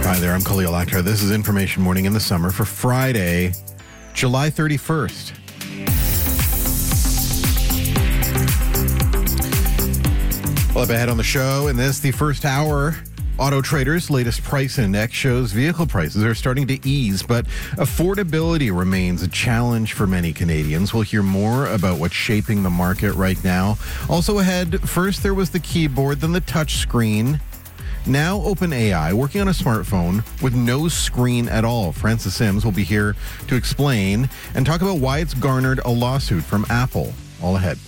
Hi there, I'm Khalil Akhtar. This is Information Morning in the Summer for Friday, July 31st. Well, up ahead on the show, in the first hour, Auto Trader's latest price index shows vehicle prices are starting to ease, but affordability remains a challenge for many Canadians. We'll hear more about what's shaping the market right now. Also ahead, first there was the keyboard, then the touch screen. Now OpenAI working on a smartphone with no screen at all. Francis Sims will be here to explain and talk about why it's garnered a lawsuit from Apple. All ahead.